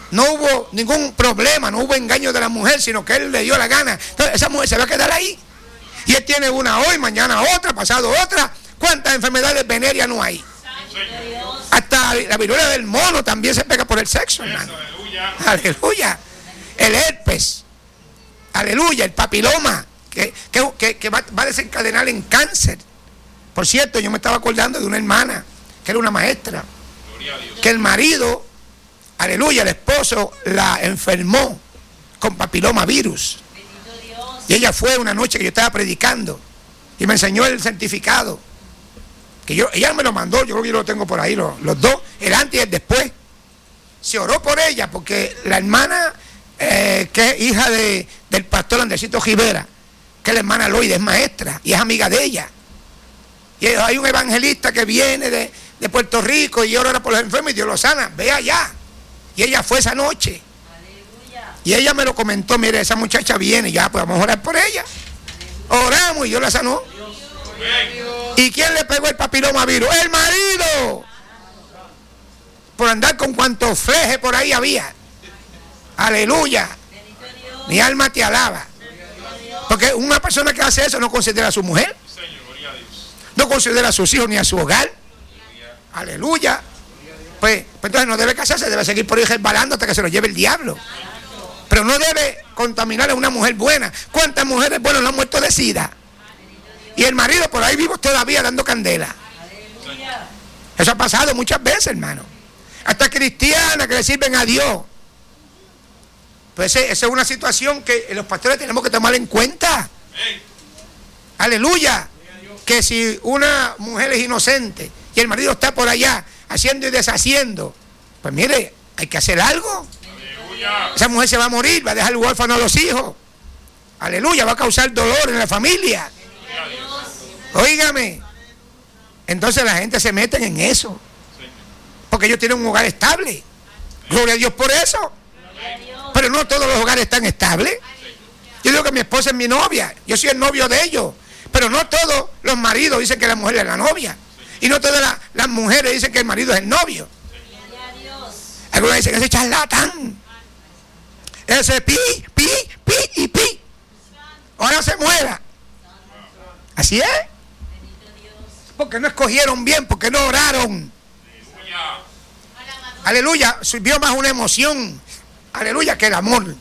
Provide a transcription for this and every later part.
No hubo ningún problema, no hubo engaño de la mujer, sino que él le dio la gana. Entonces esa mujer se va a quedar ahí. Y él tiene una hoy, mañana otra, pasado otra. ¿Cuántas enfermedades venéreas no hay? Hasta la viruela del mono también se pega por el sexo, hermano. Aleluya. El herpes. Aleluya. El papiloma. Que va a desencadenar en cáncer. Por cierto, yo me estaba acordando de una hermana que era una maestra, que el marido, aleluya, el esposo la enfermó con papilomavirus. Y ella fue una noche que yo estaba predicando y me enseñó el certificado. Ella me lo mandó, yo creo que yo lo tengo por ahí, los dos, el antes y el después. Se oró por ella porque la hermana, que es hija del pastor Andresito Rivera, que es la hermana Loide, es maestra y es amiga de ella. Y hay un evangelista que viene de Puerto Rico y ora por los enfermos y Dios lo sana. Ve allá. Y ella fue esa noche. Aleluya. Y ella me lo comentó, mire, esa muchacha viene, ya, pues vamos a orar por ella. Oramos y Dios la sanó. ¿Y quién le pegó el papilomavirus? ¡El marido! Por andar con cuanto fleje por ahí había. Aleluya. Mi alma te alaba. Porque una persona que hace eso no considera a su mujer. No considera a sus hijos ni a su hogar. Aleluya. Pues entonces no debe casarse, debe seguir por ahí resbalando hasta que se lo lleve el diablo. Pero no debe contaminar a una mujer buena. ¿Cuántas mujeres buenas no han muerto de sida? Y el marido por ahí vivo todavía dando candela. Eso ha pasado muchas veces, hermano. Hasta cristianas que le sirven a Dios. Pues esa es una situación que los pastores tenemos que tomar en cuenta. Aleluya. Que si una mujer es inocente y el marido está por allá haciendo y deshaciendo, pues mire, hay que hacer algo. Aleluya. Esa mujer se va a morir, va a dejar huérfano a los hijos. Aleluya, va a causar dolor en la familia. Óigame. Entonces la gente se mete en eso, porque ellos tienen un hogar estable. Gloria a Dios por eso. Pero no todos los hogares están estables. Yo digo que mi esposa es mi novia, yo soy el novio de ellos. Pero no todos los maridos dicen que la mujer es la novia. Y no todas las mujeres dicen que el marido es el novio. Algunos dicen, ese charlatán, ese pi, y pi, ahora se muera. Así es. Porque no escogieron bien, porque no oraron. Aleluya. Sirvió más una emoción, aleluya, que el amor.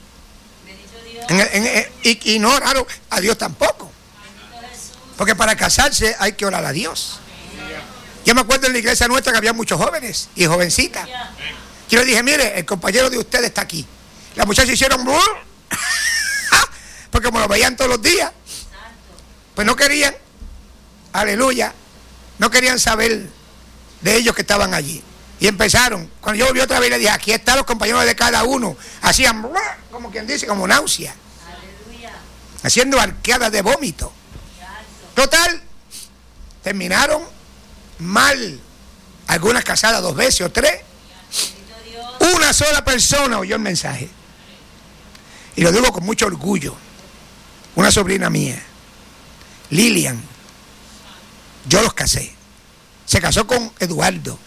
Y no oraron a Dios tampoco. Porque para casarse hay que orar a Dios. Yo me acuerdo en la iglesia nuestra que había muchos jóvenes y jovencitas. Yo le dije, mire, el compañero de usted está aquí. Las muchachas hicieron porque como lo veían todos los días, pues no querían, aleluya, no querían saber de ellos que estaban allí. Y empezaron, cuando yo volví otra vez le dije, aquí están los compañeros de cada uno. Hacían, como quien dice, como náusea. Haciendo arqueadas de vómito. Total, terminaron mal. Algunas casadas 2 veces o 3. Una sola persona oyó el mensaje. Y lo digo con mucho orgullo. Una sobrina mía, Lilian. Yo los casé. Se casó con Eduardo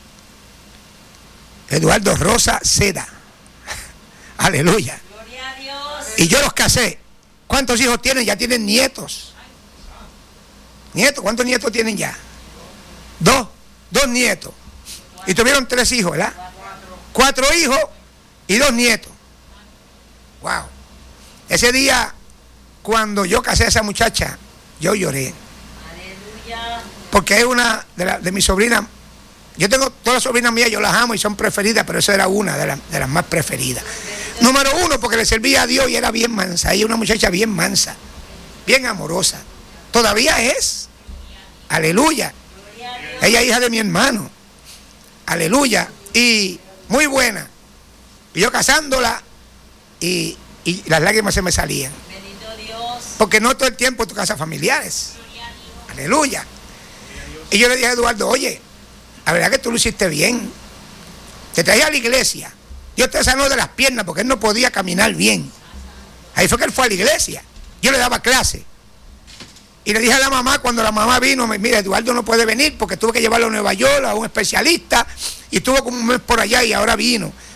Rosa Seda. Aleluya. Gloria a Dios. Y yo los casé. ¿Cuántos hijos tienen? Ya tienen nietos. ¿Nietos? ¿Cuántos nietos tienen ya? 2 nietos. Y tuvieron 3 hijos, ¿verdad? 4 hijos y 2 nietos. Wow. Ese día, cuando yo casé a esa muchacha, yo lloré. Aleluya. Porque es una de mis sobrinas. Yo tengo todas las sobrinas mías, yo las amo y son preferidas, pero esa era una de las más preferidas. Número 1, porque le servía a Dios y era bien mansa. Ella es una muchacha bien mansa, bien amorosa. Todavía es. Aleluya. Ella es hija de mi hermano. Aleluya. Y muy buena. Y yo casándola y las lágrimas se me salían. Porque no todo el tiempo en tu casa familiares. Aleluya. Y yo le dije a Eduardo, oye, la verdad que tú lo hiciste bien. Te traía a la iglesia. Dios te sanó de las piernas porque él no podía caminar bien. Ahí fue que él fue a la iglesia. Yo le daba clase. Y le dije a la mamá, cuando la mamá vino, mira, Eduardo no puede venir porque tuve que llevarlo a Nueva York a un especialista y estuvo como un mes por allá y ahora vino.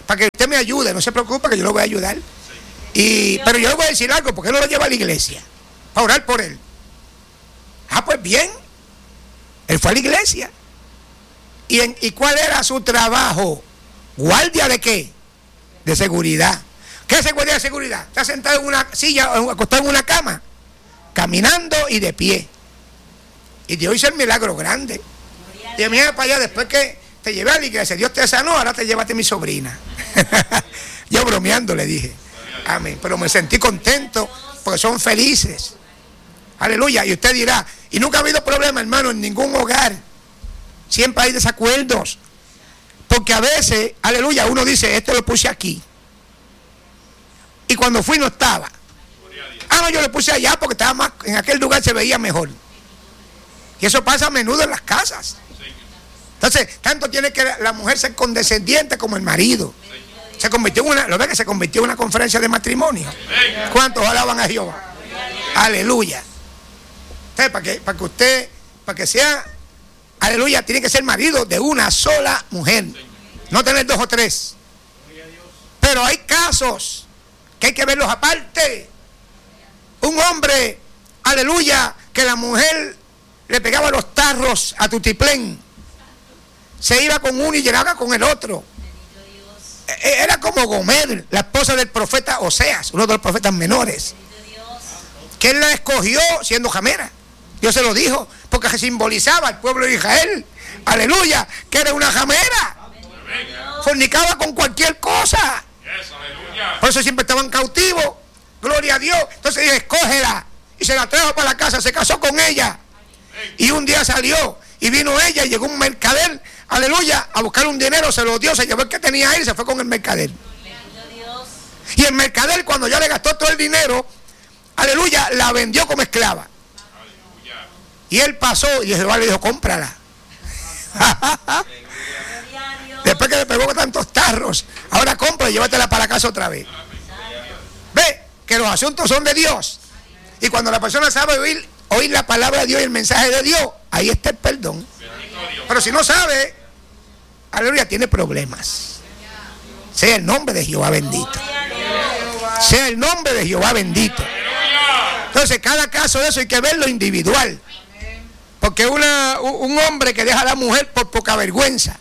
para que usted me ayude, no se preocupe que yo lo voy a ayudar. Pero yo le voy a decir algo, ¿por qué no lo lleva a la iglesia? Para orar por él. Pues bien, él fue a la iglesia. ¿Y cuál era su trabajo? ¿Guardia de qué? De seguridad. ¿Qué es guardia de seguridad? Está sentado en una silla, acostado en una cama, caminando y de pie. Y Dios hizo el milagro grande. Y mira para allá, después que te llevé a la iglesia, Dios te sanó, ahora te llévate a mi sobrina. Yo bromeando le dije, amén. Pero me sentí contento porque son felices. Aleluya. Y usted dirá, y nunca ha habido problema, hermano, en ningún hogar. Siempre hay desacuerdos. Porque a veces, aleluya, uno dice, esto lo puse aquí. Y cuando fui no estaba. No, yo lo puse allá porque estaba más, en aquel lugar se veía mejor. Y eso pasa a menudo en las casas. Entonces, tanto tiene que la mujer ser condescendiente como el marido. Se convirtió en ¿lo ve que se convirtió en una conferencia de matrimonio? ¿Cuántos alaban a Jehová? Aleluya. Entonces, para que sea, aleluya, tiene que ser marido de una sola mujer. No tener 2 o 3. Pero hay casos que hay que verlos aparte. Un hombre, aleluya, que la mujer le pegaba los tarros a tutiplén. Se iba con uno y llegaba con el otro. Era como Gomer, la esposa del profeta Oseas, uno de los profetas menores, que él la escogió siendo jamera. Dios se lo dijo, porque se simbolizaba al pueblo de Israel, aleluya, que era una jamera. Fornicaba con cualquier cosa. Por eso siempre estaban cautivos. Gloria a Dios. Entonces dijo, escógela. Y se la trajo para la casa, se casó con ella. Y un día salió y vino ella y llegó un mercader, aleluya, a buscar un dinero, se lo dio, se llevó el que tenía él y se fue con el mercader. Y el mercader, cuando ya le gastó todo el dinero, aleluya, la vendió como esclava. Y él pasó y Jehová le dijo, cómprala. Después que le pegó tantos tarros, ahora compra y llévatela para la casa otra vez. Ve que los asuntos son de Dios. Y cuando la persona sabe oír la palabra de Dios y el mensaje de Dios, ahí está el perdón. Pero si no sabe, aleluya, tiene problemas. Sea el nombre de Jehová bendito. Sea el nombre de Jehová bendito. Entonces, cada caso de eso hay que verlo individual. Porque un hombre que deja a la mujer por poca vergüenza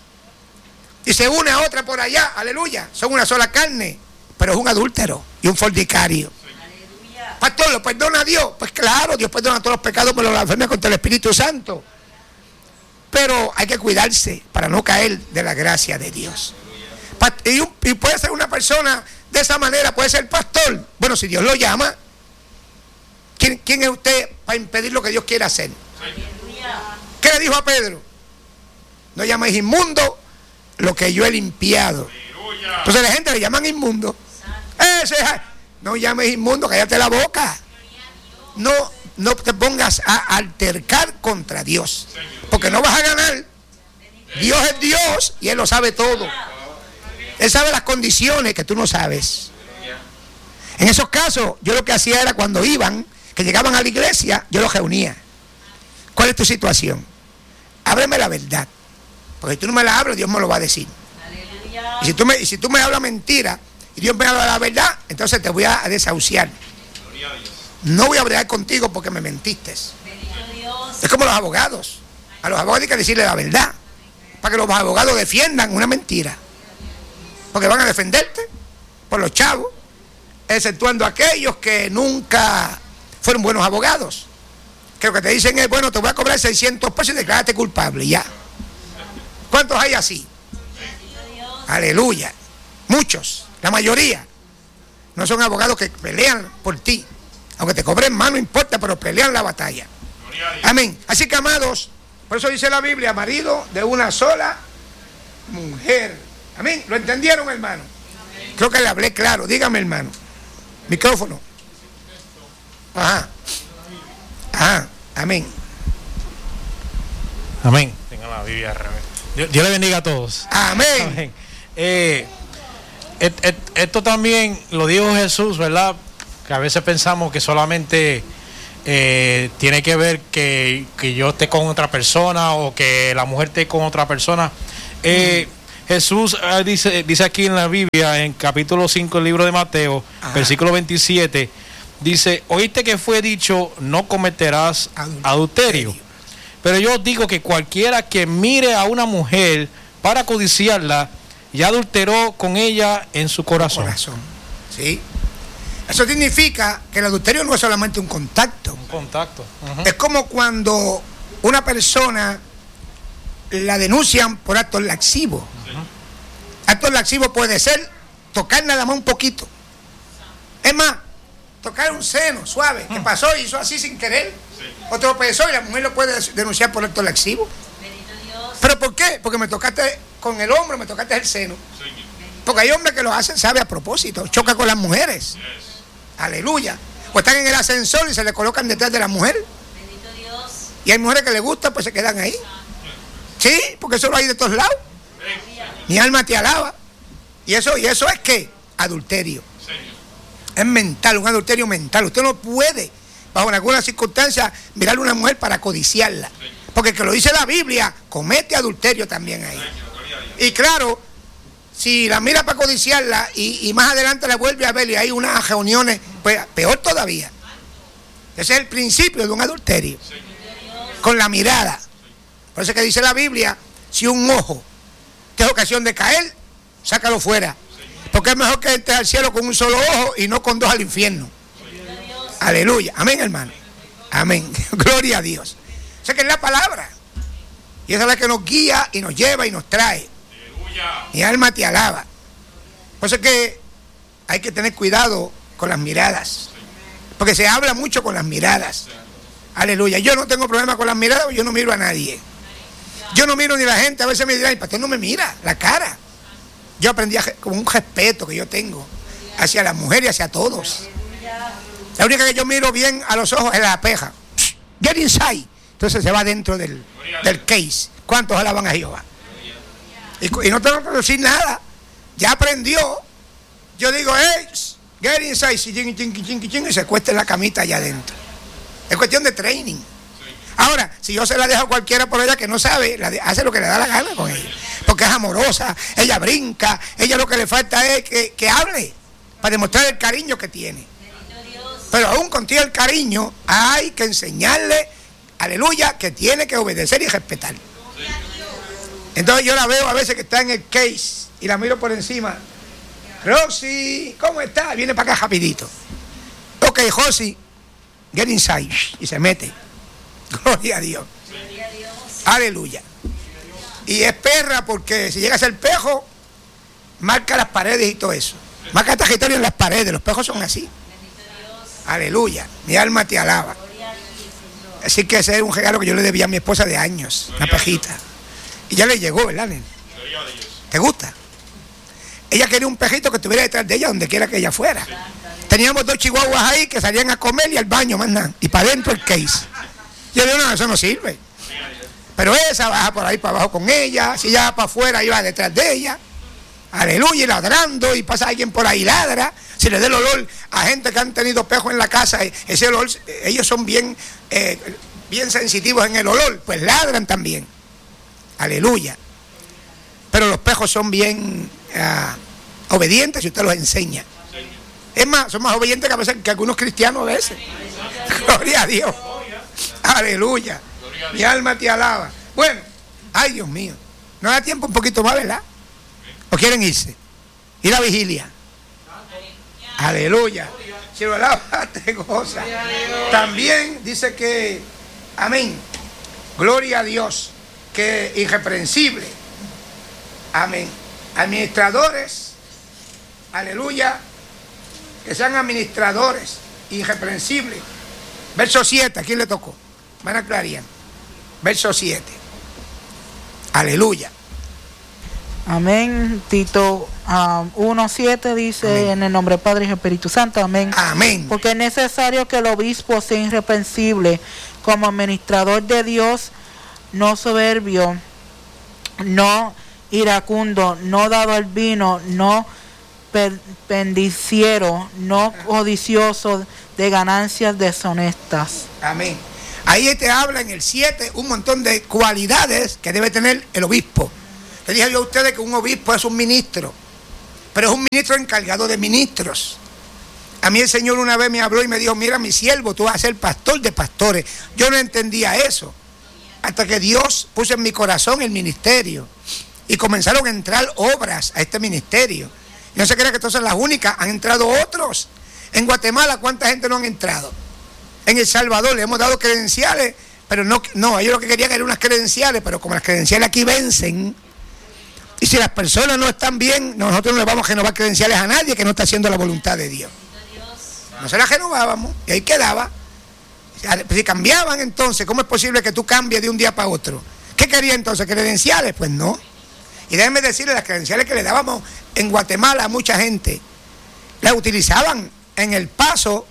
y se une a otra por allá, aleluya, son una sola carne, pero es un adúltero y un fornicario. Pastor, ¿lo perdona Dios? Pues claro, Dios perdona todos los pecados, pero lo blasfemia contra el Espíritu Santo. Pero hay que cuidarse para no caer de la gracia de Dios. Y puede ser una persona de esa manera, puede ser pastor. Bueno, si Dios lo llama, ¿quién es usted para impedir lo que Dios quiere hacer? ¿Qué le dijo a Pedro? No llaméis inmundo lo que yo he limpiado. Entonces la gente le llaman inmundo. No llames inmundo, cállate la boca. No te pongas a altercar contra Dios, porque no vas a ganar. Dios es Dios y Él lo sabe todo. Él sabe las condiciones que tú no sabes. En esos casos, yo lo que hacía era cuando que llegaban a la iglesia, yo los reunía. ¿Cuál es tu situación? Ábreme la verdad, porque si tú no me la abres, Dios me lo va a decir. Y si tú me hablas mentira y Dios me habla la verdad, entonces te voy a desahuciar. No voy a bregar contigo porque me mentiste. Es como los abogados. A los abogados hay que decirle la verdad, para que los abogados defiendan una mentira, porque van a defenderte por los chavos, exceptuando aquellos que nunca fueron buenos abogados, que lo que te dicen es, bueno, te voy a cobrar 600 pesos y declárate culpable, ya. ¿Cuántos hay así? Aleluya. Muchos, la mayoría no son abogados que pelean por ti, aunque te cobren más no importa, pero pelean la batalla. Amén. Así que, amados, por eso dice la Biblia, marido de una sola mujer. Amén. ¿Lo entendieron, hermano? Creo que le hablé claro. Dígame, hermano. Micrófono. Ajá. Amén. Amén. Tenga la Biblia al revés. Dios le bendiga a todos. Amén. Esto también lo dijo Jesús, ¿verdad? Que a veces pensamos que solamente tiene que ver que yo esté con otra persona o que la mujer esté con otra persona. Jesús dice aquí en la Biblia, en capítulo 5 del libro de Mateo, versículo 27, dice: oíste que fue dicho, no cometerás adulterio. Pero yo digo que cualquiera que mire a una mujer para codiciarla, ya adulteró con ella en su corazón. Sí. Eso significa que el adulterio no es solamente un contacto. Un contacto. Es como cuando una persona la denuncian por actos laxivos. Actos laxivos puede ser tocar nada más un poquito. Es más, tocar un seno suave, que pasó y hizo así sin querer. O tropezó y la mujer lo puede denunciar por actos laxivos. ¿Pero por qué? Porque me tocaste con el hombro, me tocaste el seno. Porque hay hombres que lo hacen, sabe, a propósito, choca con las mujeres. Aleluya. O están en el ascensor y se le colocan detrás de la mujer. Y hay mujeres que les gusta, pues se quedan ahí. Sí, porque eso lo hay de todos lados. Mi alma te alaba. Y eso es ¿qué? Adulterio. Es mental, un adulterio mental. Usted no puede, bajo ninguna circunstancia, mirarle a una mujer para codiciarla. Porque que lo dice la Biblia, comete adulterio también ahí. Y claro, si la mira para codiciarla y más adelante la vuelve a ver y hay unas reuniones, pues peor todavía. Ese es el principio de un adulterio. Con la mirada. Por eso es que dice la Biblia, si un ojo te es ocasión de caer, sácalo fuera. Porque es mejor que entres al cielo con un solo ojo y no con dos al infierno. Aleluya. Amén, hermano. Amén. Gloria a Dios. O sea que es la palabra. Y esa es la que nos guía y nos lleva y nos trae. Mi alma te alaba. Por eso es que hay que tener cuidado con las miradas. Porque se habla mucho con las miradas. Aleluya. Yo no tengo problema con las miradas, yo no miro a nadie. Yo no miro ni a la gente. A veces me dirán, el pastor no me mira la cara. Yo aprendí con un respeto que yo tengo hacia las mujeres y hacia todos. La única que yo miro bien a los ojos es la peja. Get inside. Entonces se va dentro del case. ¿Cuántos alaban a Jehová? Y no tengo que decir nada. Ya aprendió. Yo digo, hey, get inside. Y se cuesta en la camita allá adentro. Es cuestión de training. Ahora, si yo se la dejo a cualquiera por ella que no sabe, hace lo que le da la gana con ella. Porque es amorosa, ella brinca, ella lo que le falta es que hable para demostrar el cariño que tiene. Pero aún contigo el cariño, hay que enseñarle, aleluya, que tiene que obedecer y respetar. Entonces yo la veo a veces que está en el case y la miro por encima. Rosy, ¿cómo está? Viene para acá rapidito. Ok, Rosy, get inside. Y se mete. Gloria a Dios. Aleluya. Y es perra porque si llega a ser pejo, marca las paredes y todo eso. Marca territorio en las paredes. Los pejos son así. Aleluya. Mi alma te alaba. Así que ese es un regalo que yo le debía a mi esposa de años. Una pejita. Y ya le llegó, ¿verdad, nene? ¿Te gusta? Ella quería un pejito que estuviera detrás de ella donde quiera que ella fuera. Teníamos 2 chihuahuas ahí que salían a comer y al baño, más nada. Y para adentro el case. Yo digo, no, eso no sirve. Pero esa baja por ahí para abajo con ella. Si ella va para afuera, iba detrás de ella. Aleluya, y ladrando. Y pasa alguien por ahí, ladra. Si le da el olor a gente que han tenido pejos en la casa, ese olor, ellos son bien sensitivos en el olor, pues ladran también. Aleluya. Pero los pejos son bien obedientes si usted los enseña. Es más, son más obedientes que a veces que algunos cristianos a veces. Gloria a Dios. Aleluya. Mi alma te alaba. Bueno, ay Dios mío. No da tiempo un poquito más, ¿verdad? ¿O quieren irse? Ir a vigilia. Aleluya. Si lo alaba, te goza. También dice que, amén. Gloria a Dios. Que irreprensible. Amén. Administradores. Aleluya. Que sean administradores. Irreprensibles. Verso 7, ¿a quién le tocó? Van a aclarar. Verso 7. Aleluya. Amén. Tito 1:7 dice, amén. En el nombre del Padre y Espíritu Santo, amén. Amén. Porque es necesario que el obispo sea irreprensible como administrador de Dios, no soberbio, no iracundo, no dado al vino, no pendiciero, no codicioso de ganancias deshonestas. Amén. Ahí te habla en el 7 un montón de cualidades que debe tener el obispo. Le dije yo a ustedes que un obispo es un ministro, pero es un ministro encargado de ministros. A mí el Señor una vez me habló y me dijo, mira mi siervo, tú vas a ser pastor de pastores. Yo no entendía eso, hasta que Dios puso en mi corazón el ministerio y comenzaron a entrar obras a este ministerio. No se crea que estas son las únicas, han entrado otros. En Guatemala, ¿cuánta gente no han entrado? En El Salvador le hemos dado credenciales, pero no, ellos lo que querían eran unas credenciales, pero como las credenciales aquí vencen, y si las personas no están bien, nosotros no le vamos a renovar credenciales a nadie que no está haciendo la voluntad de Dios. No se las renovábamos y ahí quedaba. Si cambiaban entonces, ¿cómo es posible que tú cambies de un día para otro? ¿Qué quería entonces? ¿Credenciales? Pues no. Y déjenme decirles, las credenciales que le dábamos en Guatemala a mucha gente, las utilizaban en el paso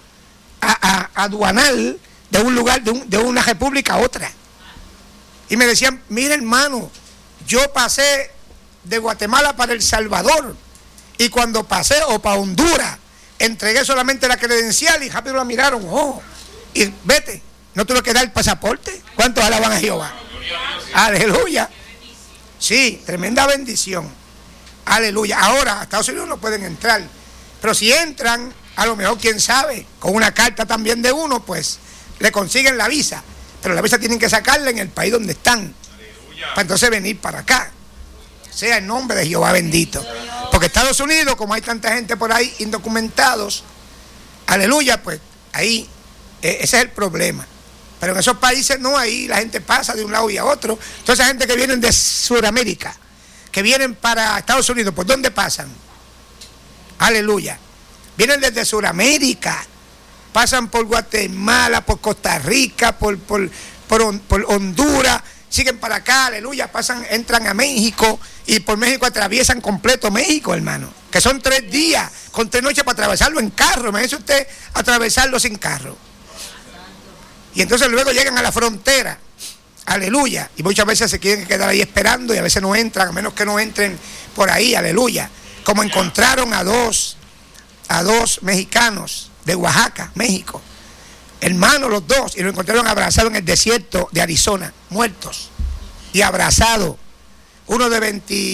aduanal de un lugar, de una república a otra. Y me decían, mira hermano, yo pasé de Guatemala para El Salvador, y cuando pasé, o para Honduras, entregué solamente la credencial y rápido la miraron, y vete, no tuve que dar el pasaporte. ¿Cuántos alaban a Jehová? Aleluya. Sí, tremenda bendición. Aleluya. Ahora a Estados Unidos no pueden entrar, pero si entran, a lo mejor, quién sabe, con una carta también de uno, pues le consiguen la visa, pero la visa tienen que sacarla en el país donde están, para entonces venir para acá. Sea el nombre de Jehová bendito. Porque Estados Unidos, como hay tanta gente por ahí indocumentados, aleluya, pues ahí ese es el problema. Pero en esos países no, ahí la gente pasa de un lado y a otro. Toda esa gente que vienen de Sudamérica, que vienen para Estados Unidos, ¿por dónde pasan? Aleluya. Vienen desde Sudamérica, pasan por Guatemala, por Costa Rica, por Honduras, siguen para acá, aleluya, pasan, entran a México y por México atraviesan completo México, hermano, que son 3 días con 3 noches para atravesarlo en carro. Imagínese usted atravesarlo sin carro. Y entonces luego llegan a la frontera, aleluya, y muchas veces se quieren quedar ahí esperando y a veces no entran, a menos que no entren por ahí, aleluya, como encontraron a dos mexicanos de Oaxaca, México, hermanos los dos, y lo encontraron abrazados en el desierto de Arizona, muertos y abrazados, uno de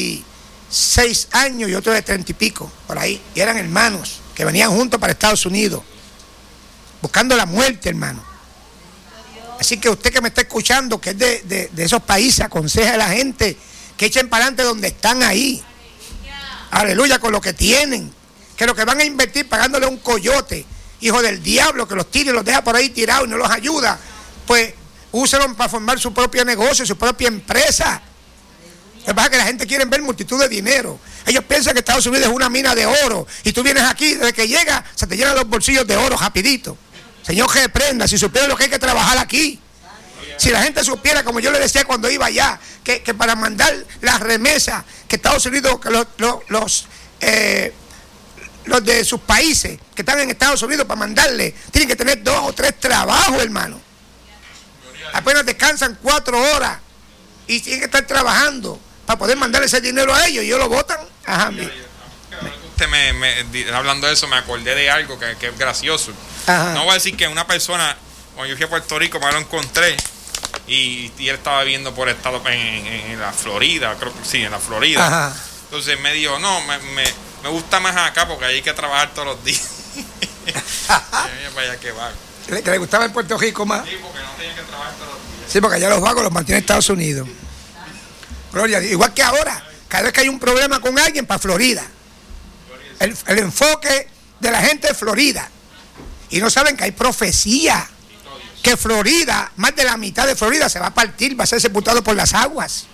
26 años y otro de 30 y pico, por ahí, y eran hermanos que venían juntos para Estados Unidos, buscando la muerte, hermano. Así que usted que me está escuchando, que es de esos países, aconseja a la gente que echen para adelante donde están ahí, aleluya, con lo que tienen, que lo que van a invertir pagándole a un coyote, hijo del diablo, que los tire y los deja por ahí tirados y no los ayuda, pues úsenlos para formar su propio negocio, su propia empresa. Lo que pasa es que la gente quiere ver multitud de dinero. Ellos piensan que Estados Unidos es una mina de oro y tú vienes aquí, desde que llegas se te llenan los bolsillos de oro rapidito. Señor, que reprenda, si supieran lo que hay que trabajar aquí. Si la gente supiera, como yo le decía cuando iba allá, que para mandar las remesas, que Estados Unidos, que los de sus países que están en Estados Unidos para mandarle, tienen que tener 2 o 3 trabajos, hermano. Apenas descansan 4 horas y tienen que estar trabajando para poder mandarle ese dinero a ellos y ellos lo botan. Ajá, usted hablando de eso, me acordé de algo que es gracioso. Ajá. No voy a decir que una persona, cuando yo fui a Puerto Rico, me lo encontré y él estaba viviendo por estado en la Florida, creo que sí, en la Florida. Ajá. Entonces me dijo, no, me gusta más acá porque hay que trabajar todos los días. Vaya que vago. ¿Que le gustaba en Puerto Rico más? Sí, porque no tenía que trabajar todos los días. Sí, porque allá los vagos los mantiene Estados Unidos. Gloria a Dios. Igual que ahora, cada vez que hay un problema con alguien, para Florida. El enfoque de la gente es Florida. Y no saben que hay profecía. Que Florida, más de la mitad de Florida se va a partir, va a ser sepultado por las aguas.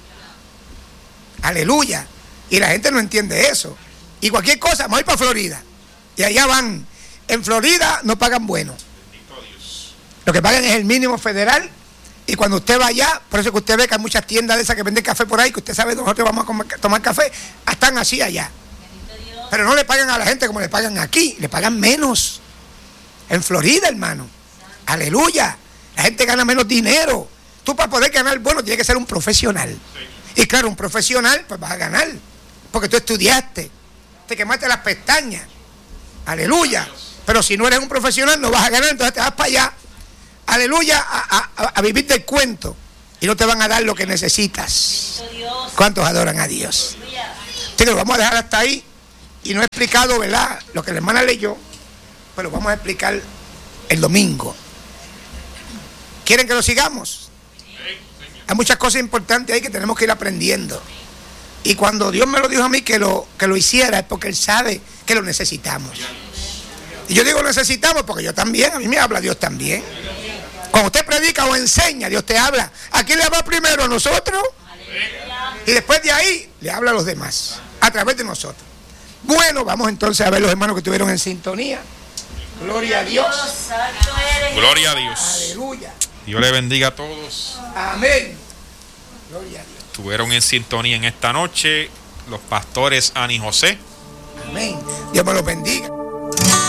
Aleluya. Y la gente no entiende eso. Y cualquier cosa, vamos a ir para Florida. Y allá van. En Florida no pagan bueno. Lo que pagan es el mínimo federal. Y cuando usted va allá, por eso que usted ve que hay muchas tiendas de esas que venden café por ahí, que usted sabe que nosotros vamos a tomar café, están así allá. Pero no le pagan a la gente como le pagan aquí, le pagan menos. En Florida, hermano. Aleluya. La gente gana menos dinero. Tú para poder ganar bueno tienes que ser un profesional. Y claro, un profesional pues vas a ganar. Porque tú estudiaste. Te quemaste las pestañas. Aleluya. Pero si no eres un profesional no vas a ganar, entonces te vas para allá. Aleluya, a vivir del cuento. Y no te van a dar lo que necesitas. ¿Cuántos adoran a Dios? Así que lo vamos a dejar hasta ahí. Y no he explicado, ¿verdad?, lo que la hermana leyó, pero vamos a explicar el domingo. ¿Quieren que lo sigamos? Hay muchas cosas importantes ahí que tenemos que ir aprendiendo. Y cuando Dios me lo dijo a mí que lo hiciera, es porque Él sabe que lo necesitamos. Y yo digo necesitamos porque yo también, a mí me habla Dios también. Cuando usted predica o enseña, Dios te habla. ¿A quién le habla primero? ¿A nosotros? Y después de ahí le habla a los demás, a través de nosotros. Bueno, vamos entonces a ver los hermanos que estuvieron en sintonía. Gloria a Dios. Gloria a Dios. Aleluya. Dios le bendiga a todos. Amén. Gloria a Dios. Estuvieron en sintonía en esta noche los pastores Ani José. Amén. Dios me los bendiga.